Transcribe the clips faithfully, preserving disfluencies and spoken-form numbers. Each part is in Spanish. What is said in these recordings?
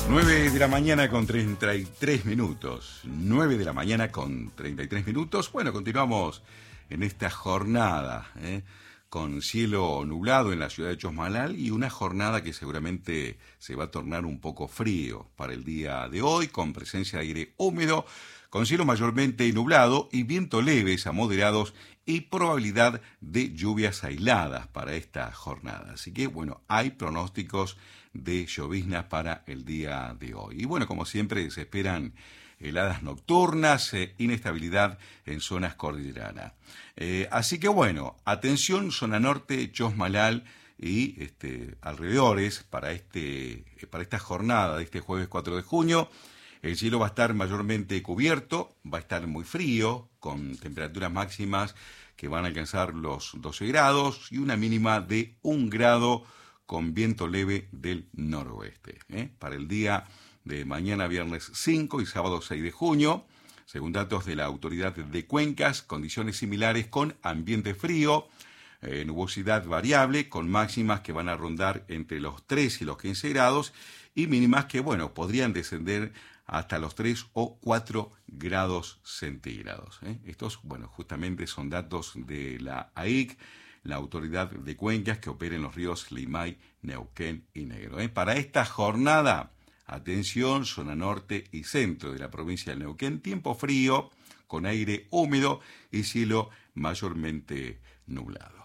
nueve de la mañana con treinta y tres minutos. nueve de la mañana con treinta y tres minutos. Bueno, continuamos en esta jornada, ¿eh? con cielo nublado en la ciudad de Chosmalal y una jornada que seguramente se va a tornar un poco frío para el día de hoy, con presencia de aire húmedo, con cielo mayormente nublado y viento leves a moderados y probabilidad de lluvias aisladas para esta jornada. Así que, bueno, hay pronósticos de lloviznas para el día de hoy. Y bueno, como siempre, se esperan heladas nocturnas, eh, inestabilidad en zonas cordilleranas. Eh, así que bueno, atención, zona norte, Chosmalal y este, alrededores para, este, para esta jornada de este jueves cuatro de junio. El cielo va a estar mayormente cubierto, va a estar muy frío, con temperaturas máximas que van a alcanzar los doce grados y una mínima de un grado con viento leve del noroeste. ¿eh? Para el día de mañana viernes cinco y sábado seis de junio, según datos de la Autoridad de Cuencas, condiciones similares con ambiente frío, eh, nubosidad variable, con máximas que van a rondar entre los tres y los quince grados y mínimas que, bueno, podrían descender hasta los tres o cuatro grados centígrados. ¿eh? Estos, bueno, justamente son datos de la A I C, la Autoridad de Cuencas, que opera en los ríos Limay, Neuquén y Negro. ¿eh? Para esta jornada, atención, zona norte y centro de la provincia de Neuquén, tiempo frío, con aire húmedo y cielo mayormente nublado.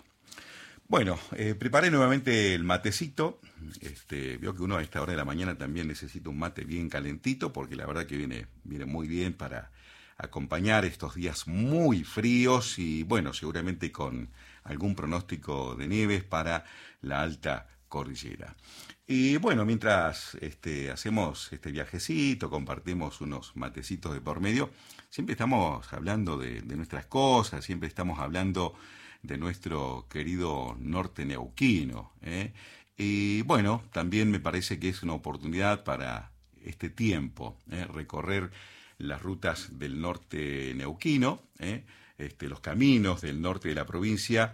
Bueno, eh, preparé nuevamente el matecito. Este, veo que uno a esta hora de la mañana también necesita un mate bien calentito, porque la verdad que viene, viene muy bien para acompañar estos días muy fríos y, bueno, seguramente con algún pronóstico de nieves para la alta cordillera. Y bueno, mientras este, hacemos este viajecito, compartimos unos matecitos de por medio, siempre estamos hablando de, de nuestras cosas, siempre estamos hablando de nuestro querido norte neuquino. ¿eh? Y bueno, también me parece que es una oportunidad para este tiempo, ¿eh? recorrer las rutas del norte neuquino, ¿eh? este, los caminos del norte de la provincia.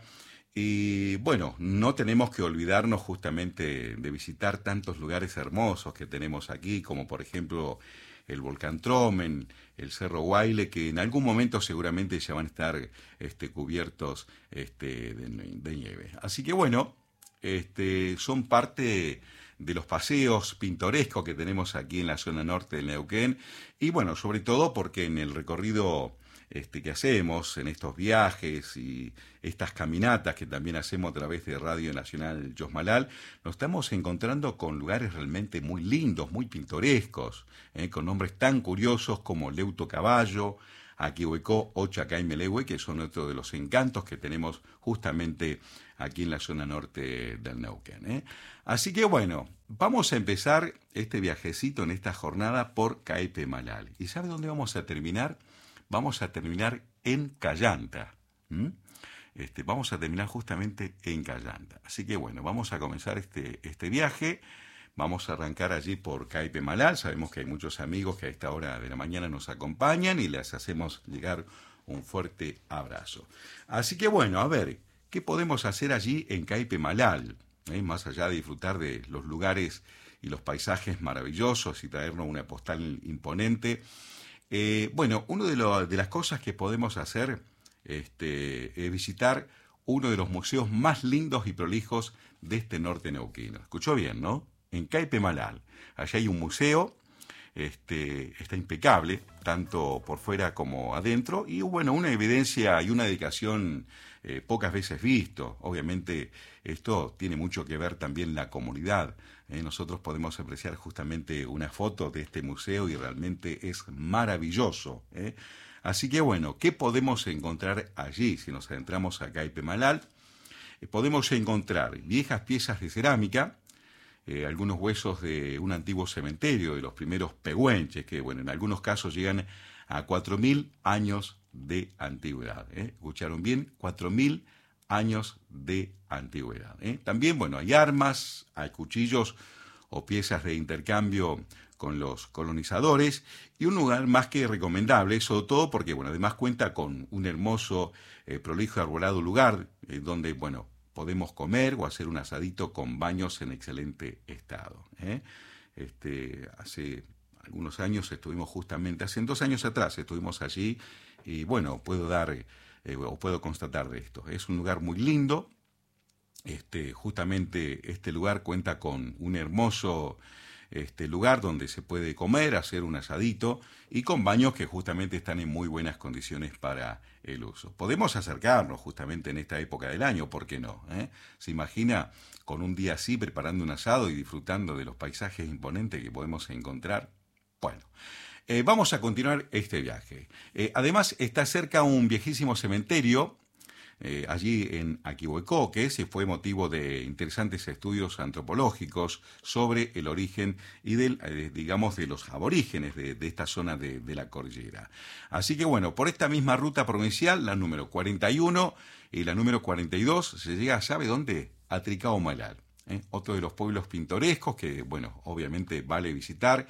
Y bueno, no tenemos que olvidarnos justamente de visitar tantos lugares hermosos que tenemos aquí, como por ejemplo el volcán Tromen, el Cerro Guaile, que en algún momento seguramente ya van a estar este, cubiertos este, de, de nieve. Así que bueno, este, son parte de los paseos pintorescos que tenemos aquí en la zona norte del Neuquén, y bueno, sobre todo porque en el recorrido este, que hacemos, en estos viajes y estas caminatas que también hacemos a través de Radio Nacional Chosmalal, nos estamos encontrando con lugares realmente muy lindos, muy pintorescos, ¿eh? con nombres tan curiosos como Leuto Caballo, Aquihuecó o Chacaimelehue, que son otro de los encantos que tenemos justamente aquí en la zona norte del Neuquén. ¿eh? Así que bueno, vamos a empezar este viajecito en esta jornada por Caipemalal. ¿Y sabe dónde vamos a terminar? Vamos a terminar en Callanta. ¿Mm? Este, vamos a terminar justamente en Callanta. Así que bueno, vamos a comenzar este, este viaje. Vamos a arrancar allí por Caipemalal. Sabemos que hay muchos amigos que a esta hora de la mañana nos acompañan y les hacemos llegar un fuerte abrazo. Así que bueno, a ver, ¿qué podemos hacer allí en Caipemalal? ¿Eh? Más allá de disfrutar de los lugares y los paisajes maravillosos y traernos una postal imponente. Eh, bueno, una de, lo, de las cosas que podemos hacer este, es visitar uno de los museos más lindos y prolijos de este norte neuquino. Escuchó bien, ¿no? En Caipemalal. Allá hay un museo, este, está impecable, tanto por fuera como adentro, y bueno, una evidencia y una dedicación eh, pocas veces visto. Obviamente esto tiene mucho que ver también la comunidad. Eh, nosotros podemos apreciar justamente una foto de este museo y realmente es maravilloso. ¿eh? Así que bueno, ¿qué podemos encontrar allí si nos adentramos a Caipemalal? Eh, podemos encontrar viejas piezas de cerámica, eh, algunos huesos de un antiguo cementerio de los primeros pehuenches, que bueno, en algunos casos llegan a cuatro mil años de antigüedad. ¿eh? ¿Escucharon bien? cuatro mil años de antigüedad. ¿eh? También, bueno, hay armas, hay cuchillos o piezas de intercambio con los colonizadores, y un lugar más que recomendable, sobre todo porque, bueno, además cuenta con un hermoso, eh, prolijo y arbolado lugar, eh, donde, bueno, podemos comer o hacer un asadito con baños en excelente estado. ¿eh? este, hace algunos años estuvimos justamente, hace dos años atrás estuvimos allí y bueno, puedo dar eh, o puedo constatar de esto. Es un lugar muy lindo. Este, justamente este lugar cuenta con un hermoso este, lugar donde se puede comer, hacer un asadito y con baños que justamente están en muy buenas condiciones para el uso. Podemos acercarnos justamente en esta época del año, ¿por qué no? ¿Eh? ¿Se imagina con un día así preparando un asado y disfrutando de los paisajes imponentes que podemos encontrar? Bueno, eh, vamos a continuar este viaje. Eh, además está cerca un viejísimo cementerio, Eh, allí en Aquihuecó, que ese fue motivo de interesantes estudios antropológicos sobre el origen y del, eh, digamos, de los aborígenes de, de esta zona de, de la cordillera. Así que bueno, por esta misma ruta provincial, la número cuarenta y uno y la número cuarenta y dos, se llega, ¿sabe dónde? A Tricao-Malal, ¿eh? Otro de los pueblos pintorescos que, bueno, obviamente vale visitar,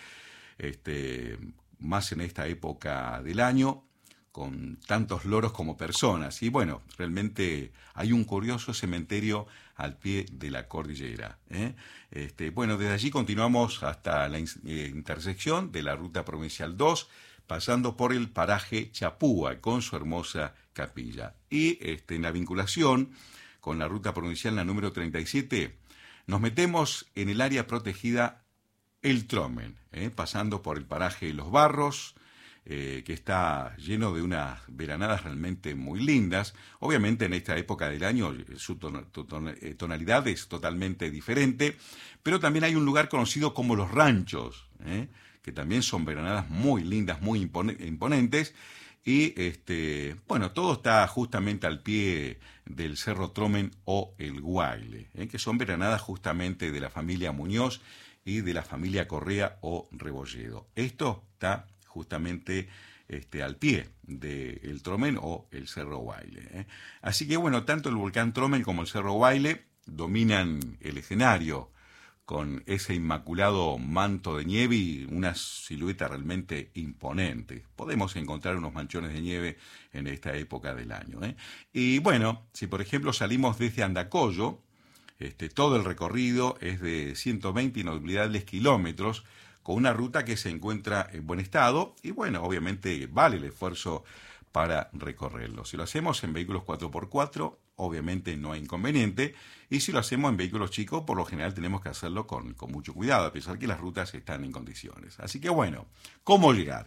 este, más en esta época del año, con tantos loros como personas. Y bueno, realmente hay un curioso cementerio al pie de la cordillera. ¿eh? Este, bueno, desde allí continuamos hasta la eh, intersección de la ruta provincial dos, pasando por el paraje Chapúa, con su hermosa capilla. Y este, en la vinculación con la ruta provincial, la número treinta y siete, nos metemos en el área protegida El Tromen, ¿eh? pasando por el paraje Los Barros, Eh, que está lleno de unas veranadas realmente muy lindas. Obviamente en esta época del año su ton, ton, eh, tonalidad es totalmente diferente, pero también hay un lugar conocido como Los Ranchos, ¿eh? que también son veranadas muy lindas, muy impone, imponentes, y este, bueno, todo está justamente al pie del Cerro Tromen o el Guaile, ¿eh? que son veranadas justamente de la familia Muñoz y de la familia Correa o Rebolledo. Esto está justamente este, al pie del Tromen o el Cerro Guaile. ¿eh? Así que bueno, tanto el volcán Tromen como el Cerro Guaile dominan el escenario con ese inmaculado manto de nieve y una silueta realmente imponente. Podemos encontrar unos manchones de nieve en esta época del año. ¿eh? Y bueno, si por ejemplo salimos desde Andacollo, este, todo el recorrido es de ciento veinte inolvidables kilómetros, con una ruta que se encuentra en buen estado y bueno, obviamente vale el esfuerzo para recorrerlo. Si lo hacemos en vehículos cuatro por cuatro, obviamente no hay inconveniente, y si lo hacemos en vehículos chicos, por lo general tenemos que hacerlo con, con mucho cuidado, a pesar que las rutas están en condiciones. Así que bueno, ¿cómo llegar?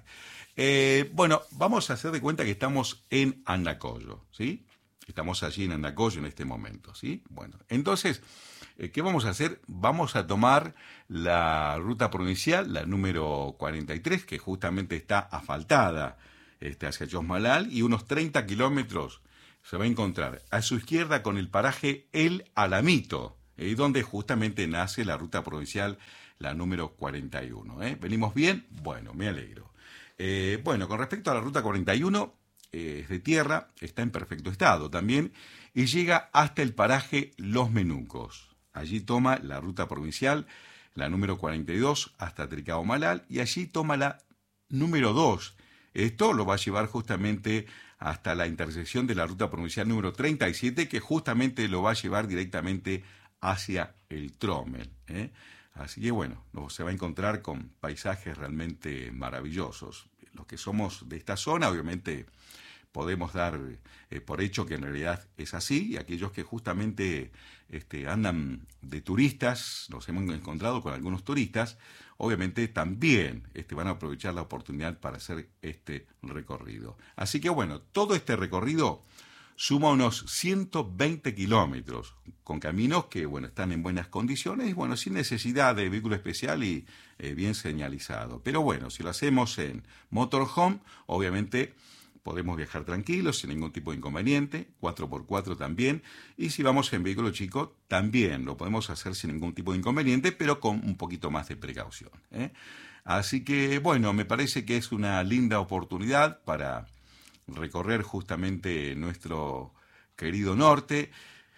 Eh, bueno, vamos a hacer de cuenta que estamos en Andacollo, ¿sí? Estamos allí en Andacollo en este momento, ¿sí? Bueno, entonces, ¿qué vamos a hacer? Vamos a tomar la ruta provincial, la número cuarenta y tres, que justamente está asfaltada este, hacia Chosmalal, y unos treinta kilómetros se va a encontrar a su izquierda con el paraje El Alamito, eh, donde justamente nace la ruta provincial, la número cuarenta y uno. ¿eh? ¿Venimos bien? Bueno, me alegro. Eh, bueno, con respecto a la ruta cuarenta y uno, eh, es de tierra, está en perfecto estado también, y llega hasta el paraje Los Menucos. Allí toma la ruta provincial, la número cuarenta y dos, hasta Tricao-Malal, y allí toma la número dos. Esto lo va a llevar justamente hasta la intersección de la ruta provincial número treinta y siete, que justamente lo va a llevar directamente hacia el Tromen. ¿eh? Así que bueno, se va a encontrar con paisajes realmente maravillosos. Los que somos de esta zona, obviamente, podemos dar eh, por hecho que en realidad es así, y aquellos que justamente este, andan de turistas, nos hemos encontrado con algunos turistas, obviamente también este, van a aprovechar la oportunidad para hacer este recorrido. Así que bueno, todo este recorrido suma unos ciento veinte kilómetros, con caminos que bueno, están en buenas condiciones, y bueno, sin necesidad de vehículo especial y eh, bien señalizado. Pero bueno, si lo hacemos en motorhome, obviamente podemos viajar tranquilos, sin ningún tipo de inconveniente, cuatro por cuatro también, y si vamos en vehículo chico, también lo podemos hacer sin ningún tipo de inconveniente, pero con un poquito más de precaución. ¿eh? Así que, bueno, me parece que es una linda oportunidad para recorrer justamente nuestro querido norte,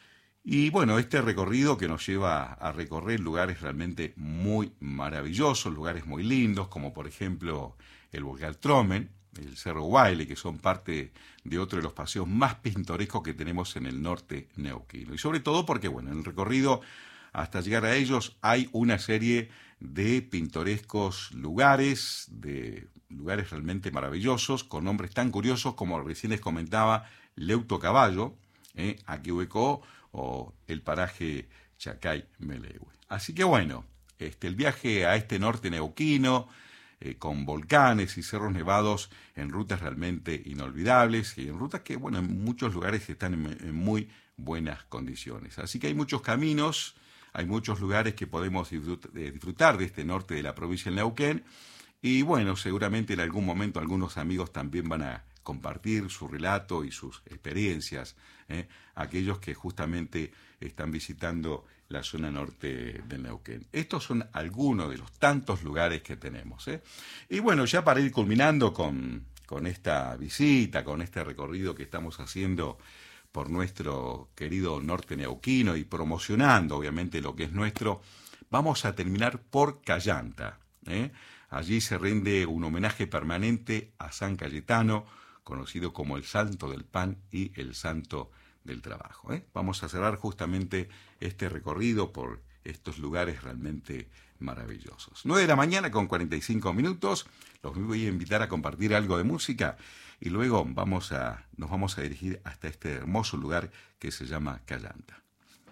y bueno, este recorrido que nos lleva a recorrer lugares realmente muy maravillosos, lugares muy lindos, como por ejemplo el volcán Tromen, el Cerro Guaile, que son parte de otro de los paseos más pintorescos que tenemos en el norte neuquino. Y sobre todo porque, bueno, en el recorrido hasta llegar a ellos hay una serie de pintorescos lugares, de lugares realmente maravillosos, con nombres tan curiosos como recién les comentaba, Leuto Caballo, eh, Aquihuecó o el paraje Chacay Melehue. Así que bueno, este, el viaje a este norte neuquino, eh, con volcanes y cerros nevados en rutas realmente inolvidables y en rutas que, bueno, en muchos lugares están en, en muy buenas condiciones. Así que hay muchos caminos, hay muchos lugares que podemos disfrutar de este norte de la provincia del Neuquén y, bueno, seguramente en algún momento algunos amigos también van a compartir su relato y sus experiencias, ¿eh? aquellos que justamente están visitando la zona norte del Neuquén. Estos son algunos de los tantos lugares que tenemos, ¿eh? Y bueno, ya para ir culminando con, con esta visita, con este recorrido que estamos haciendo por nuestro querido norte neuquino y promocionando obviamente lo que es nuestro, vamos a terminar por Callanta, ¿eh? Allí se rinde un homenaje permanente a San Cayetano, conocido como el Santo del Pan y el Santo del Trabajo, ¿eh? Vamos a cerrar justamente este recorrido por estos lugares realmente maravillosos. nueve de la mañana con cuarenta y cinco minutos, los voy a invitar a compartir algo de música y luego vamos a, nos vamos a dirigir hasta este hermoso lugar que se llama Callanta.